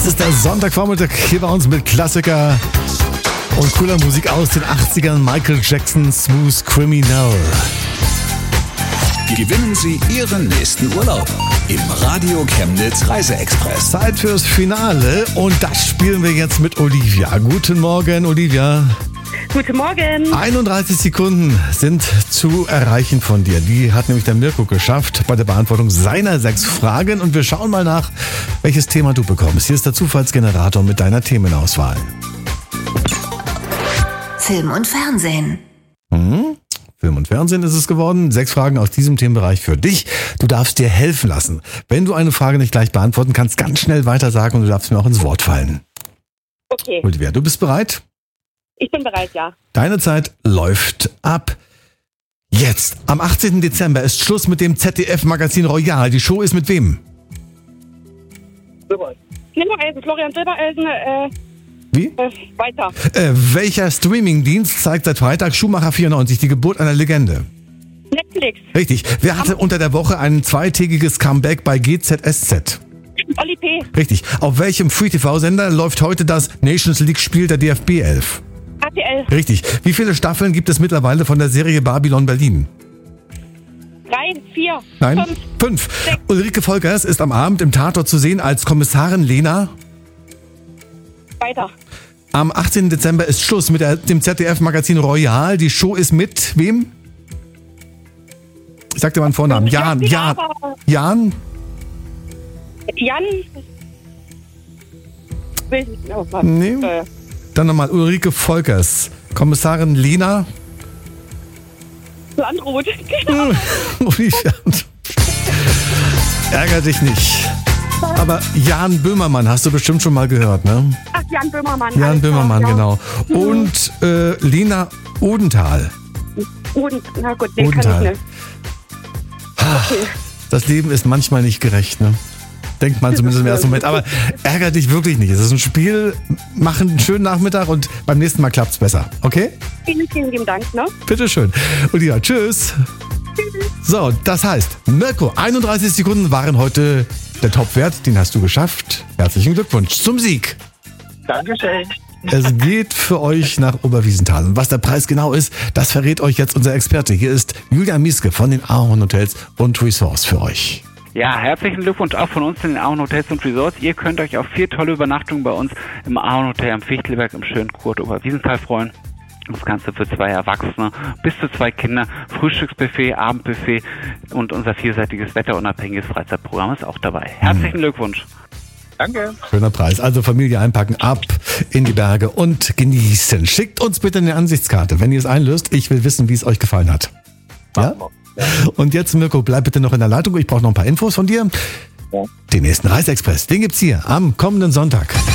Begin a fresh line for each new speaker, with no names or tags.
Das ist der Sonntagvormittag hier bei uns mit Klassiker und cooler Musik aus den 80ern. Michael Jackson, Smooth Criminal.
Gewinnen Sie Ihren nächsten Urlaub im Radio Chemnitz Reiseexpress.
Zeit fürs Finale und das spielen wir jetzt mit Olivia. Guten Morgen, Olivia.
Guten Morgen.
31 Sekunden sind zu erreichen von dir. Die hat nämlich der Mirko geschafft bei der Beantwortung seiner 6 Fragen. Und wir schauen mal nach, welches Thema du bekommst. Hier ist der Zufallsgenerator mit deiner Themenauswahl.
Film und Fernsehen.
Film und Fernsehen ist es geworden. 6 Fragen aus diesem Themenbereich für dich. Du darfst dir helfen lassen. Wenn du eine Frage nicht gleich beantworten kannst, ganz schnell weiter sagen und du darfst mir auch ins Wort fallen.
Okay.
Olivia, du bist bereit?
Ich bin bereit, ja.
Deine Zeit läuft ab. Jetzt, am 18. Dezember ist Schluss mit dem ZDF-Magazin Royal. Die Show ist mit wem?
Silbereisen, Florian Silbereisen,
Wie?
weiter.
Welcher Streamingdienst zeigt seit Freitag Schumacher 94, die Geburt einer Legende?
Netflix,
Richtig. Wer hatte unter der Woche ein 2-tägiges Comeback bei GZSZ?
Oli P.,
Richtig. Auf welchem Free-TV-Sender läuft heute das Nations League-Spiel der DFB 11?
RTL,
Richtig. Wie viele Staffeln gibt es mittlerweile von der Serie Babylon Berlin?
3, 4,
Nein?
5.
5. Ulrike Volkers ist am Abend im Tatort zu sehen als Kommissarin Lena.
Weiter.
Am 18. Dezember ist Schluss mit dem ZDF-Magazin Royal. Die Show ist mit wem? Ich sag dir mal einen Vornamen. Jan.
Jan. Oh, was?
Nee. Dann nochmal Ulrike Volkers. Kommissarin Lena.
Landrut.
Olivia. Ärger dich nicht. Aber Jan Böhmermann hast du bestimmt schon mal gehört, ne?
Ach, Jan Böhmermann.
Jan
alles
Böhmermann,
klar, ja.
genau. Und Lena Odenthal.
Na gut, den
Odenthal.
kann ich nicht. Okay.
Das Leben ist manchmal nicht gerecht, ne? Denkt man zumindest im ersten Moment. Aber ärger dich wirklich nicht. Es ist ein Spiel, mach einen schönen Nachmittag und beim nächsten Mal klappt's besser. Okay?
Vielen, vielen lieben Dank, ne?
Bitteschön. Und ja, tschüss. So, das heißt, Mirko, 31 Sekunden waren heute der Topwert. Den hast du geschafft. Herzlichen Glückwunsch zum Sieg.
Dankeschön.
Es geht für euch nach Oberwiesenthal. Und was der Preis genau ist, das verrät euch jetzt unser Experte. Hier ist Julian Mieske von den Ahorn Hotels und Resorts für euch.
Ja, herzlichen Glückwunsch auch von uns in den Ahorn Hotels und Resorts. Ihr könnt euch auf 4 tolle Übernachtungen bei uns im Ahorn Hotel am Fichtelberg im schönen Kurt Oberwiesenthal freuen. Das Ganze für 2 Erwachsene, bis zu 2 Kinder, Frühstücksbuffet, Abendbuffet und unser vielseitiges wetterunabhängiges Freizeitprogramm ist auch dabei. Herzlichen Glückwunsch.
Danke.
Schöner Preis. Also Familie einpacken, ab in die Berge und genießen. Schickt uns bitte eine Ansichtskarte, wenn ihr es einlöst. Ich will wissen, wie es euch gefallen hat. Ja? Und jetzt, Mirko, bleib bitte noch in der Leitung. Ich brauche noch ein paar Infos von dir.
Ja.
Den nächsten Reiseexpress, den gibt's hier am kommenden Sonntag.